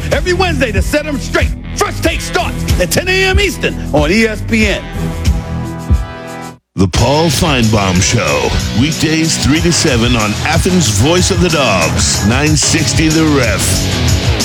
every Wednesday to set them straight. First Take starts at 10 a.m. Eastern on ESPN. The Paul Feinbaum Show. Weekdays 3 to 7 on Athens' Voice of the Dogs. 960 The Ref.